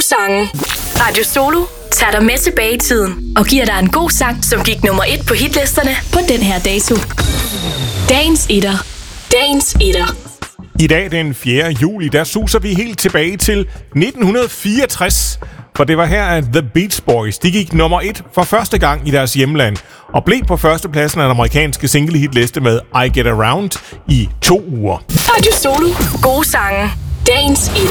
sange. Radio Solo tager dig med tilbage i tiden og giver dig en god sang, som gik nummer 1 på hitlisterne på den her dato. Dagens etter. Dagens etter. I dag den 4. juli, der suser vi helt tilbage til 1964. For det var her, at The Beach Boys, de gik nummer 1 for første gang i deres hjemland, og blev på førstepladsen af den amerikanske single-hitliste med I Get Around i 2 uger. Radio Solo. Gode sange. Dagens etter.